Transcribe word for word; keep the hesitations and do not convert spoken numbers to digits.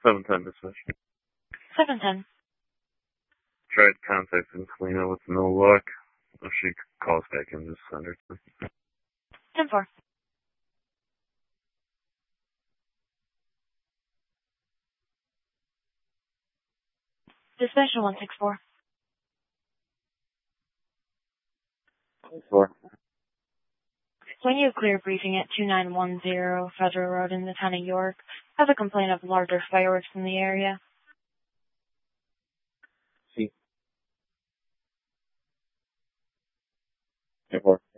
seven ten dispatch. seven ten. Tried contacting Selena with no luck. If she calls back in, just send her to ten four. Dispatch to one six four. four. When you clear briefing at two nine one zero Federal Road in the town of York, have a complaint of larger fireworks in the area. See. ten four.